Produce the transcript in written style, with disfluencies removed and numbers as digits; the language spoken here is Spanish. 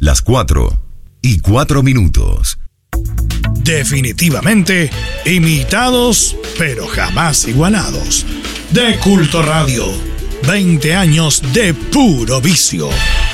las 4:04. Definitivamente imitados, pero jamás igualados. De Culto Radio, 20 años de puro vicio.